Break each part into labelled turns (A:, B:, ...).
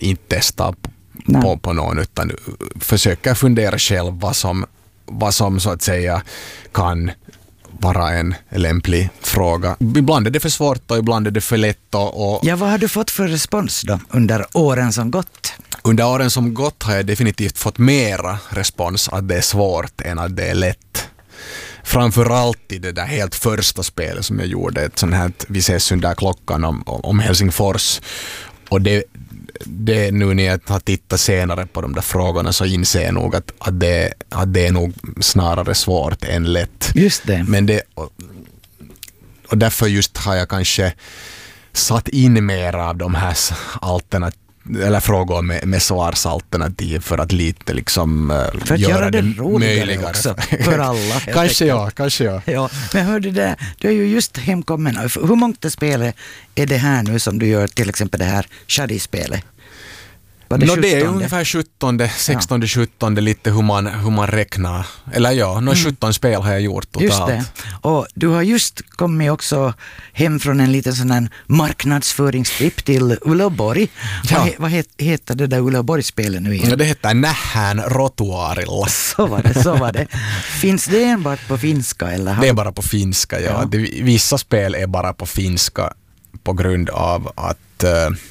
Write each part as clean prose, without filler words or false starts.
A: inte testa på någon, utan försöker fundera själv vad som så att säga kan vara en lämplig fråga. Ibland är det för svårt och ibland är det för lätt.
B: Ja, vad har du fått för respons då under åren som gått?
A: Under åren som gått har jag definitivt fått mera respons att det är svårt än att det är lätt. Framförallt i det där helt första spelet som jag gjorde, ett sånt här Vi ses under klockan om Helsingfors. Och det nu när jag har tittat senare på de där frågorna så inser jag nog att det är nog snarare svårt än lätt.
B: Just det.
A: Men och därför just har jag kanske satt in mer av de här eller frågor med svarsalternativ för att lite liksom
B: för att göra det roligare också för alla.
A: kanske ja.
B: Ja, men hörde det, du är ju just hemkommen. Hur många spel är det här nu som du gör, till exempel det här Shadi-spelet?
A: Det är ungefär 16-17 lite hur man räknar. Eller 17 spel har jag gjort totalt.
B: Just det. Och du har just kommit också hem från en liten sån här marknadsföringstrip till Uleåborg. Ja. Vad heter det där Uleåborg-spelet nu igen?
A: Det heter Nähän rotuarilla.
B: Så var det. Finns det enbart på finska? Eller?
A: Det är bara på finska, ja. Vissa spel är bara på finska på grund av att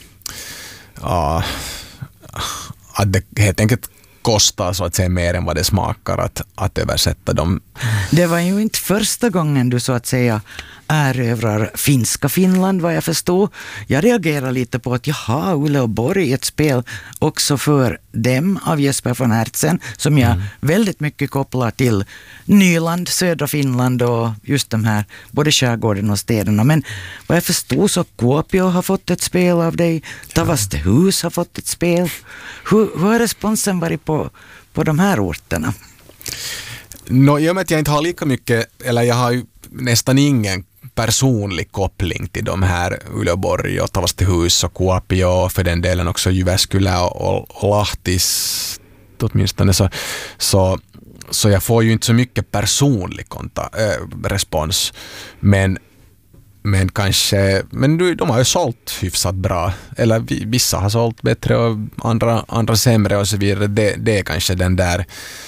A: det helt enkelt kostar så att säga mer än vad det smakar att översätta dem.
B: Det var ju inte första gången du så att säga erövrar finska Finland, vad jag förstår. Jag reagerar lite på att Uleåborg är ett spel också för dem av Jesper von Hertzen som jag väldigt mycket kopplar till Nyland, södra Finland och just de här både skärgården och städerna. Men vad jag förstår så Kuopio har fått ett spel av dig, Tavastehus har fått ett spel. Hur har responsen varit på de här orterna?
A: I och med att jag inte har lika mycket, eller jag har ju nästan ingen personlig koppling till de här Uleåborg och Tavastehus och Kuopio och för den delen också Jyväskylä och Lahtis åtminstone så jag får ju inte så mycket personlig respons men de har ju sålt hyfsat bra, eller vissa har sålt bättre och andra sämre och så vidare. Det är kanske den där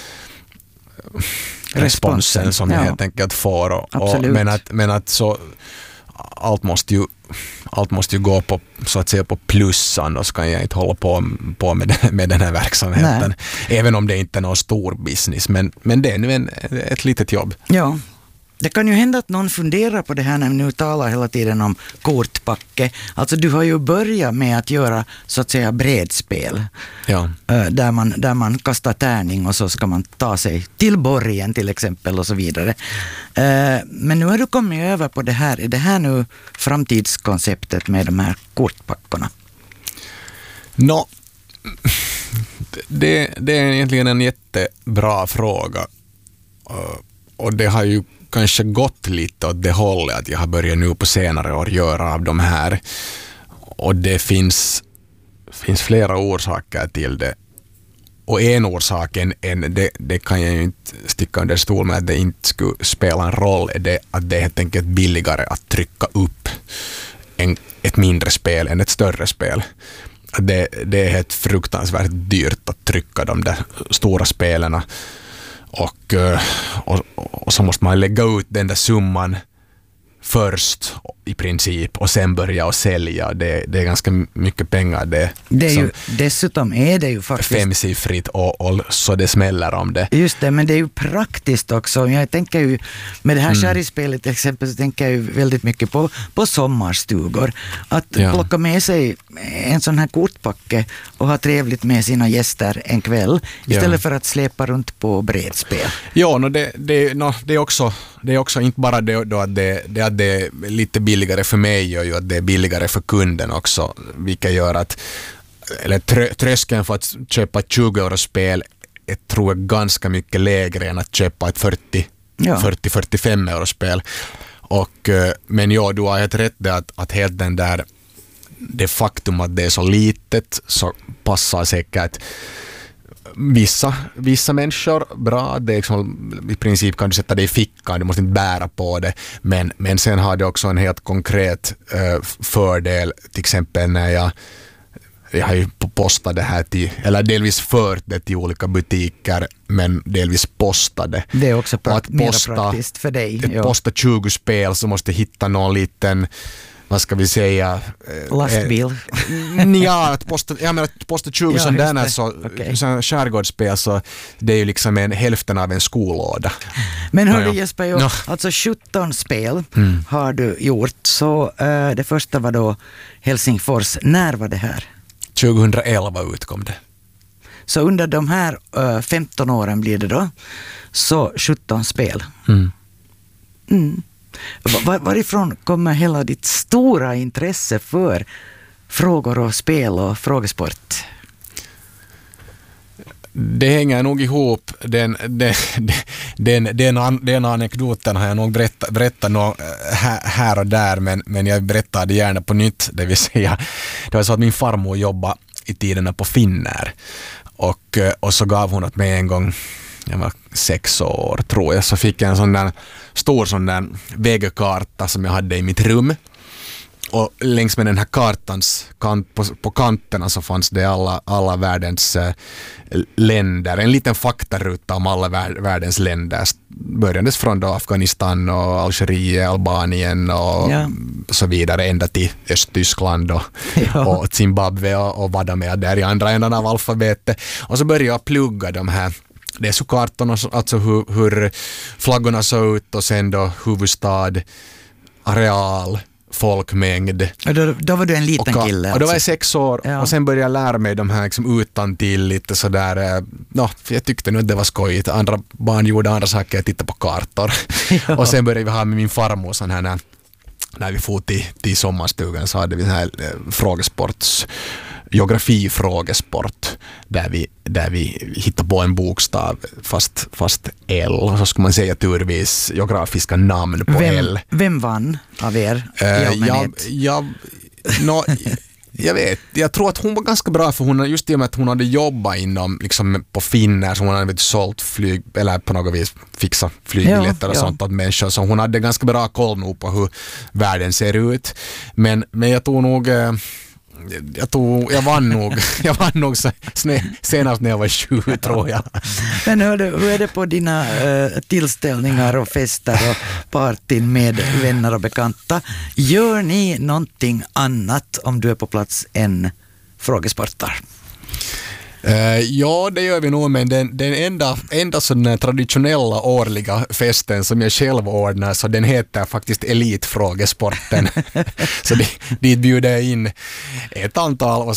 A: responsen som jag helt enkelt får men att så allt måste ju gå på så att säga på plus, annars kan jag inte hålla på med den här verksamheten. Nej. Även om det inte är någon stor business, men det är nu ett litet jobb.
B: Ja. Det kan ju hända att någon funderar på det här när vi nu talar hela tiden om kortpacke. Alltså du har ju börjat med att göra så att säga brädspel.
A: Ja.
B: Där man kastar tärning och så ska man ta sig till borgen till exempel och så vidare. Men nu har du kommit över på det här. Är det här nu framtidskonceptet med de här kortpackorna?
A: Det är egentligen en jättebra fråga. Och det har ju kanske gått lite åt det hållet att jag har börjat nu på senare år göra av de här. Och det finns flera orsaker till det. Och en orsak, det kan jag ju inte sticka under stol med att det inte skulle spela en roll, är det att det är helt enkelt billigare att trycka upp ett mindre spel än ett större spel. Det är helt fruktansvärt dyrt att trycka de där stora spelarna. Och så måste man lägga ut den där summan först i princip och sen börja och sälja. Det är ganska mycket pengar det.
B: Dessutom är det ju faktiskt
A: femsiffrigt och så det smäller om det.
B: Just det, men det är ju praktiskt också. Jag tänker ju med det här Shari-spelet till exempel så tänker jag ju väldigt mycket på sommarstugor. Att plocka med sig en sån här kortpacke och ha trevligt med sina gäster en kväll istället för att släpa runt på brädspel.
A: Ja, det är också inte bara det att det är lite billigare för mig och ju att det är billigare för kunden också, vilket gör att tröskeln för att köpa ett 20-eurospel tror jag ganska mycket lägre än att köpa ett 40-45 eurospel. Men du har helt rätt att helt det faktum att det är så litet så passar säkert vissa människor bra. Det är liksom, i princip kan du sätta det i fickan, du måste inte bära på det, men sen har det också en helt konkret fördel, till exempel när jag jag har ju postat det här till, eller delvis fört det till olika butiker, men delvis postade.
B: Det är också mer praktiskt för dig.
A: Att posta 20 spel så måste hitta någon liten, vad ska vi säga,
B: lastbil.
A: Att posta 20 sådana så skärgårdsspel, så det är ju liksom hälften av en skolåda.
B: Men hörde Jesper, alltså 17 spel har du gjort, så det första var då Helsingfors. När var det här?
A: 2011 utkom det.
B: Så under de här 15 åren blir det då så 17 spel. Varifrån kommer hela ditt stora intresse för frågor och spel och frågesport?
A: Det hänger nog ihop. Den anekdoten har jag nog berättat här och där, men jag berättar det gärna på nytt. Det vill säga, det var så att min farmor jobbade i tiderna på Finnair, och så gav hon åt mig en gång, jag var 6 år tror jag, så fick jag en sån där stor sån där vägkarta som jag hade i mitt rum. Och längs med den här kartans på kanterna så fanns det alla världens länder. En liten faktaruta om alla världens länder. Börjandes från då Afghanistan och Algeriet, Albanien och så vidare ända till Östtyskland och Zimbabwe och vad de är där i andra änden av alfabetet. Och så började jag plugga de här. Det är så kartorna, alltså hur flaggorna såg ut, och sen då huvudstad, areal, folkmängd.
B: Då var du en liten kille.
A: Och då var jag 6 år och sen började jag lära mig de här liksom utan till lite sådär. För jag tyckte nog att det var skojigt. Andra barn gjorde andra saker, jag tittade på kartor. Och sen började vi ha med min farmor sån här när vi får till sommarstugan, så hade vi den här geografifrågesport där vi hittar på en bokstav fast L, och så ska man säga turvis geografiska namn på L.
B: Vem vann av er?
A: Jag tror att hon var ganska bra, för hon, just i och med att hon hade jobbat inom liksom på Finnair, så hon hade sålt flyg, eller på något vis fixa flygbiljetter och sånt åt människor, så hon hade ganska bra koll nog på hur världen ser ut. Men jag tror nog jag vann nog senast när jag var 20 tror jag.
B: Men hur är det på dina tillställningar och fester och partyn med vänner och bekanta? Gör ni någonting annat om du är på plats än frågesportar?
A: Ja, det gör vi nog, men den enda sån traditionella årliga festen som jag själv ordnar, så den heter faktiskt Elitfrågesporten. Så dit bjuder jag in ett antal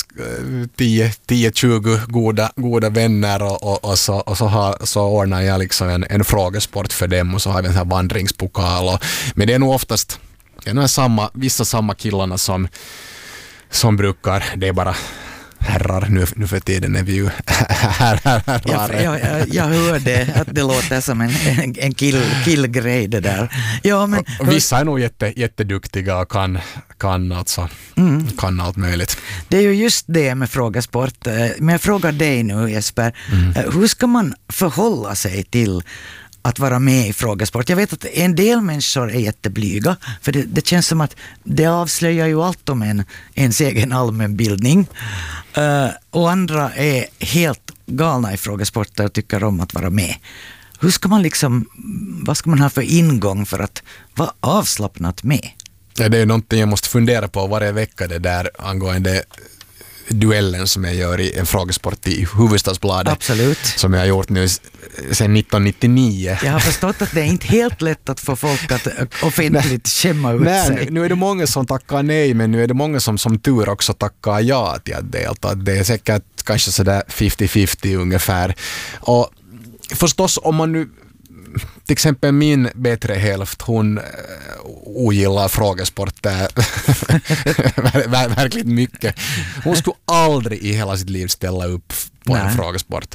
A: 10-20 goda vänner, och så ordnar jag liksom en frågesport för dem, och så har vi en sån här vandringspokal. Men det är nog oftast vissa samma killarna som brukar, det är bara herrar nu för tiden är vi ju herrar.
B: Jag hörde att det låter som en killgrej det där. Ja, men
A: vissa är nog jätteduktiga och kan allt möjligt.
B: Det är ju just det med frågesport. Men jag frågar dig nu, Jesper, hur ska man förhålla sig till att vara med i frågesport? Jag vet att en del människor är jätteblyga, för det känns som att det avslöjar ju allt om ens egen allmänbildning. Och andra är helt galna i frågesporter och tycker om att vara med. Hur ska man vad ska man ha för ingång för att vara avslappnat med?
A: Ja, det är någonting jag måste fundera på varje vecka, det där angående duellen som jag gör i en frågesport i Hufvudstadsbladet.
B: Absolut.
A: Som jag har gjort nu sedan 1999.
B: Jag har förstått att det är inte helt lätt att få folk att offentligt skämma ut sig.
A: Nu är det många som tackar nej, men nu är det många som tur också tackar ja till att delta. Det är säkert kanske sådär 50-50 ungefär. Och förstås, om man nu till exempel min bättre hälft, hon ogillar frågesporter verkligen mycket. Hon skulle aldrig i hela sitt liv ställa upp på en frågesport.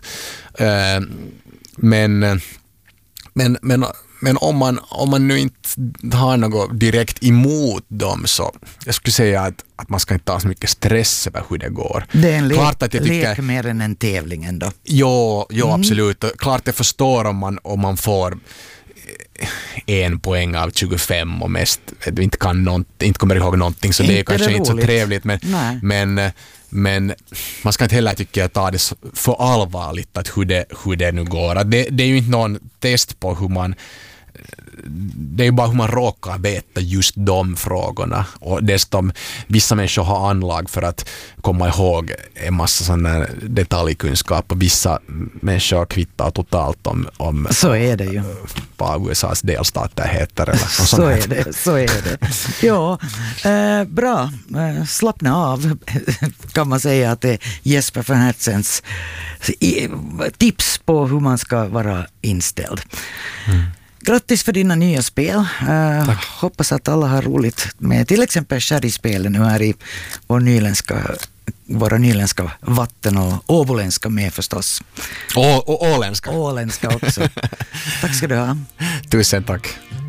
A: Men om man nu inte har något direkt emot dem, så jag skulle säga att man ska inte ta så mycket stress över hur det går.
B: Det är en lek mer än en tävling ändå.
A: Ja, absolut. Klart jag förstår om man får 1 poäng av 25 och mest inte kommer ihåg någonting, så det är kanske inte så trevligt, Men man ska inte heller tycka jag ta det för allvarligt att hur det nu går. Att det är ju inte någon test på hur man... Det är ju bara hur man råkar veta just de frågorna. Och dessutom, vissa människor har anlag för att komma ihåg en massa sådana detaljkunskap och vissa människor kvittar totalt om
B: så är det ju.
A: Vad USAs delstater heter. Eller
B: så är det. Ja, bra. Slappna av kan man säga att det är Jesper von Hertzens tips på hur man ska vara inställd. Grattis för dina nya spel. Hoppas att alla har roligt med till exempel sherry-spelen nu här i våra nyländska vatten och åboländska med förstås.
A: Och åländska.
B: Åländska också. Tack ska du ha.
A: Tusen tack.